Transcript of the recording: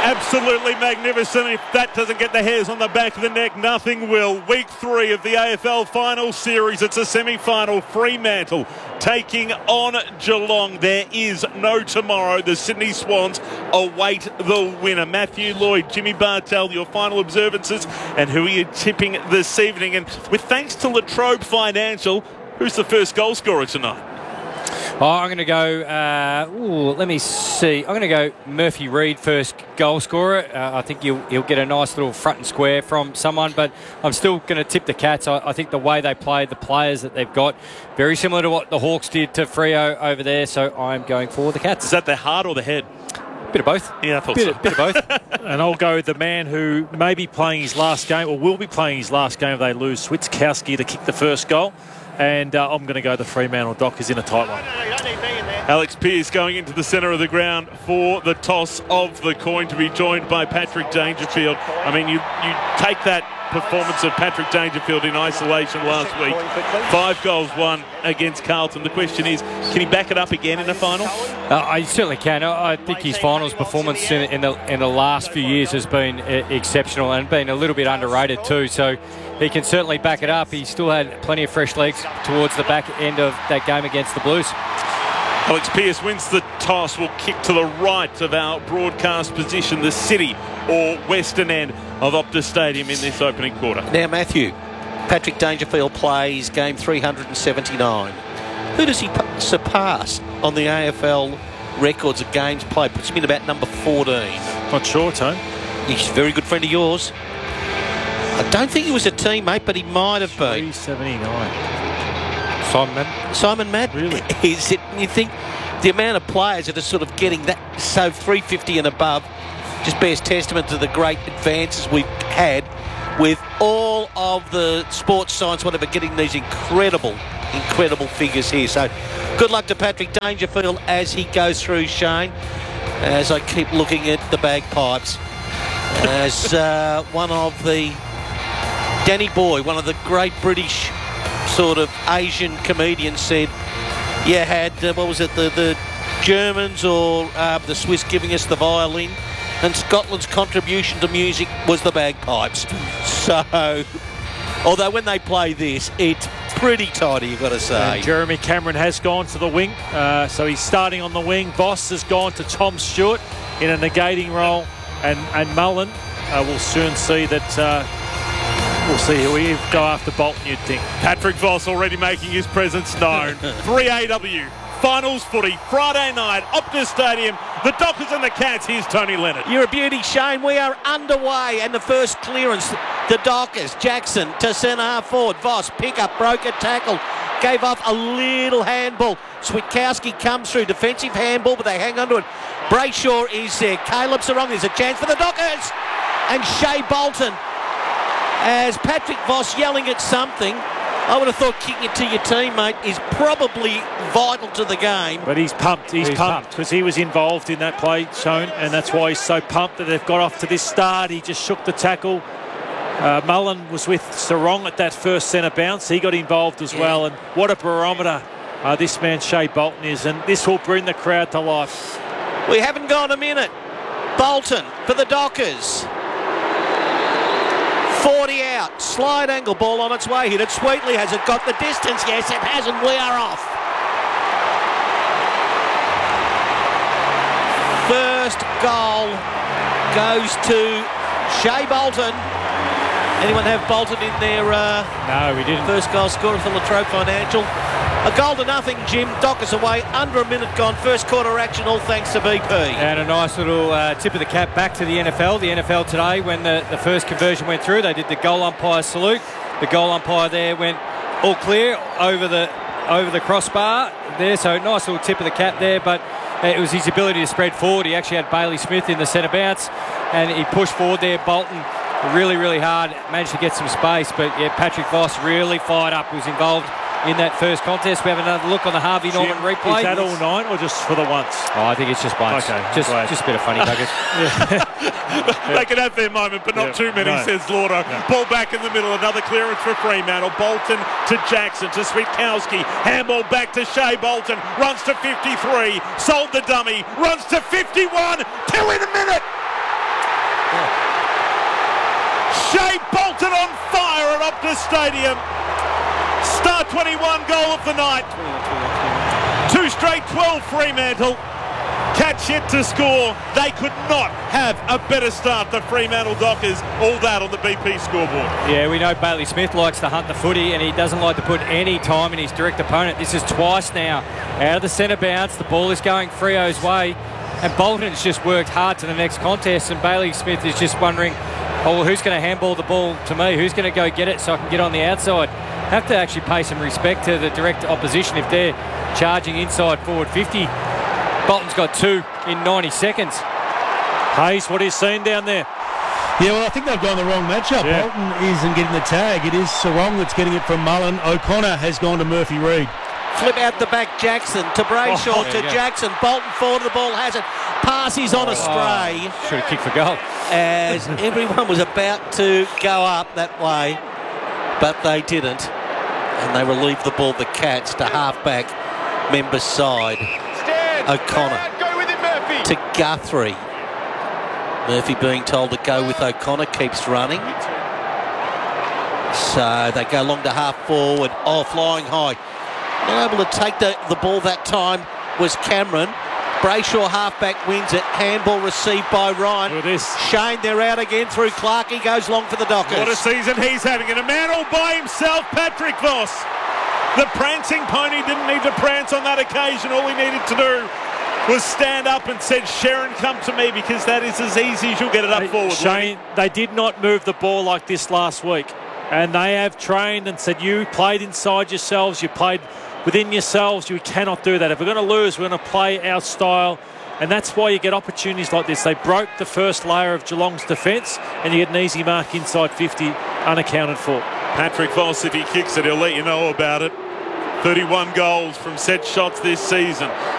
Absolutely magnificent. If that doesn't get the hairs on the back of the neck, nothing will. Week 3 of the AFL Final Series. It's a semi-final. Fremantle taking on Geelong. There is no tomorrow. The Sydney Swans await the winner. Matthew Lloyd, Jimmy Bartell, your final observances, and who are you tipping this evening? And with thanks to Latrobe Financial, who's the first goal scorer tonight? Oh, I'm going to go, let me see. I'm going to go Murphy Reid, first goal scorer. I think he'll get a nice little front and square from someone, but I'm still going to tip the Cats. I think the way they play, the players that they've got, very similar to what the Hawks did to Freo over there, so I'm going for the Cats. Is that the heart or the head? Bit of both. Yeah, I thought so. Bit of both. And I'll go with the man who may be playing his last game, or will be playing his last game if they lose, Switkowski, to kick the first goal. And I'm going to go the Fremantle Dockers in a tight one. Alex Pearce going into the centre of the ground for the toss of the coin, to be joined by Patrick Dangerfield. I mean, you take that performance of Patrick Dangerfield in isolation last week. 5 goals won against Carlton. The question is, can he back it up again in the final? I certainly can. I think his finals performance in the last few years has been exceptional and been a little bit underrated too. So he can certainly back it up. He still had plenty of fresh legs towards the back end of that game against the Blues. Alex Pearce wins the toss, will kick to the right of our broadcast position, the city or western end of Optus Stadium in this opening quarter. Now, Matthew, Patrick Dangerfield plays game 379. Who does he surpass on the AFL records of games played? Puts him in about number 14. Not sure, Tone. He's a very good friend of yours. I don't think he was a teammate, but he might have been. 379. Simon Matt? Really? Is it, you think the amount of players that are sort of getting that, so 350 and above, just bears testament to the great advances we've had with all of the sports science, whatever, getting these incredible figures here. So good luck to Patrick Dangerfield as he goes through, Shane, as I keep looking at the bagpipes. As one of the Danny Boy, one of the great British sort of Asian comedians, said, you had, what was it, the Germans or the Swiss giving us the violin, and Scotland's contribution to music was the bagpipes. So, although when they play this, it's pretty tidy, you've got to say. And Jeremy Cameron has gone to the wing, so he's starting on the wing. Voss has gone to Tom Stewart in a negating role, and Mullen will soon see that. We'll see who we go after Bolton, you'd think. Patrick Voss already making his presence known. 3AW, finals footy, Friday night, Optus Stadium, the Dockers and the Cats. Here's Tony Leonard. You're a beauty, Shane. We are underway, and the first clearance, the Dockers, Jackson to centre half forward. Voss, pick up, broke a tackle, gave off a little handball. Switkowski comes through, defensive handball, but they hang on to it. Brayshaw is there. Caleb Sarong, there's a chance for the Dockers. And Shea Bolton, as Patrick Voss yelling at something. I would have thought kicking it to your teammate is probably vital to the game. But he's pumped. He's pumped because he was involved in that play, Shone, and that's why he's so pumped that they've got off to this start. He just shook the tackle. Mullen was with Sarong at that first centre bounce. He got involved as well, and what a barometer this man Shea Bolton is, and this will bring the crowd to life. We haven't gone a minute. Bolton for the Dockers. 40 out, slide angle ball on its way, hit it sweetly. Has it got the distance? Yes, it hasn't. We are off. First goal goes to Shea Bolton. Anyone have Bolton in their No, we didn't. First goal scorer for Latrobe Financial? A goal to nothing, Jim. Dockers away, under a minute gone. First quarter action, all thanks to BP. And a nice little tip of the cap back to the NFL. The NFL today, when the first conversion went through, they did the goal umpire salute. The goal umpire there went all clear over the crossbar there. So nice little tip of the cap there, but it was his ability to spread forward. He actually had Bailey Smith in the centre bounce, and he pushed forward there. Bolton really, really hard, managed to get some space, but yeah, Patrick Voss really fired up, was involved in that first contest. We have another look on the Harvey Norman replay. Is that all 9 or just for the once? Oh, I think it's just once. Okay, just a bit of funny buggers. They can have their moment, but not too many, says Lauder. Ball back in the middle, another clearance for Fremantle. Bolton to Jackson, to Switkowski. Handball back to Shea Bolton, runs to 53, sold the dummy, runs to 51, 2 in a minute. Optus Stadium. Star 21 goal of the night. 2 straight 12 Fremantle. Catch yet to score. They could not have a better start, the Fremantle Dockers. All that on the BP scoreboard. Yeah, we know Bailey Smith likes to hunt the footy and he doesn't like to put any time in his direct opponent. This is twice now. Out of the centre bounce, the ball is going Freo's way. And Bolton's just worked hard to the next contest, and Bailey Smith is just wondering, oh, well, who's going to handball the ball to me? Who's going to go get it so I can get on the outside? Have to actually pay some respect to the direct opposition if they're charging inside forward 50. Bolton's got 2 in 90 seconds. Hayes, what are you seeing down there? Yeah, well, I think they've gone the wrong matchup. Yeah. Bolton isn't getting the tag. It is Sarong that's getting it from Mullen. O'Connor has gone to Murphy Reid. Flip out the back, Jackson to Brayshaw to Jackson. Bolton forward of the ball has it. Pass is on a stray. Should have kicked for goal. As everyone was about to go up that way, but they didn't. And they relieved the ball, the Cats, to half-back member's side. O'Connor to Guthrie. Murphy being told to go with O'Connor, keeps running. So they go long to half forward. Oh, flying high. Not able to take the ball that time was Cameron. Brayshaw halfback wins it. Handball received by Ryan. Look at this. Shane, they're out again through Clark. He goes long for the Dockers. What a season he's having. And a man all by himself, Patrick Voss. The prancing pony didn't need to prance on that occasion. All he needed to do was stand up and said, Sharon, come to me, because that is as easy as you'll get it up forward. Shane, they did not move the ball like this last week. And they have trained and said, you played inside yourselves, you played within yourselves, you cannot do that. If we're going to lose, we're going to play our style. And that's why you get opportunities like this. They broke the first layer of Geelong's defence, and you get an easy mark inside 50 unaccounted for. Patrick Voss, if he kicks it, he'll let you know about it. 31 goals from set shots this season.